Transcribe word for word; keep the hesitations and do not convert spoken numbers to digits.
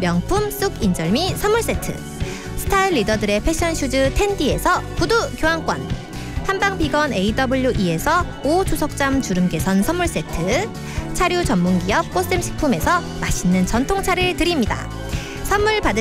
명품 쑥 인절미 선물 세트, 스타일 리더들의 패션 슈즈 텐디에서 구두 교환권, 한방 비건 에이더블유이에서 오 주석잠 주름 개선 선물 세트, 차류 전문기업 꽃샘식품에서 맛있는 전통차를 드립니다. 선물 받으